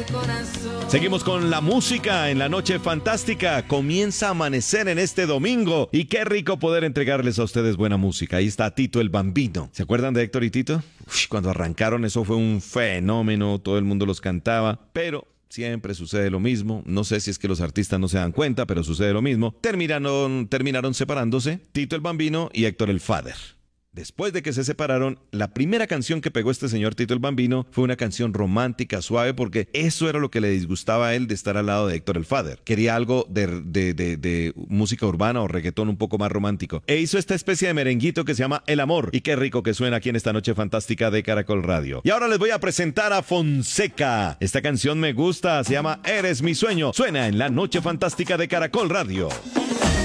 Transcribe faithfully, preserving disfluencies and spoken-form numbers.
Seguimos con la música en la noche fantástica. Comienza a amanecer en este domingo y qué rico poder entregarles a ustedes buena música. Ahí está Tito el Bambino. ¿Se acuerdan de Héctor y Tito? Uf, cuando arrancaron eso fue un fenómeno, todo el mundo los cantaba, pero siempre sucede lo mismo. No sé si es que los artistas no se dan cuenta, pero sucede lo mismo. Terminaron, terminaron separándose Tito el Bambino y Héctor el Father. Después de que se separaron, la primera canción que pegó este señor Tito el Bambino fue una canción romántica, suave, porque eso era lo que le disgustaba a él de estar al lado de Héctor el Father. Quería algo de, de, de, de música urbana o reggaetón un poco más romántico. E hizo esta especie de merenguito que se llama El Amor. Y qué rico que suena aquí en esta noche fantástica de Caracol Radio. Y ahora les voy a presentar a Fonseca. Esta canción me gusta, se llama Eres mi sueño. Suena en la noche fantástica de Caracol Radio.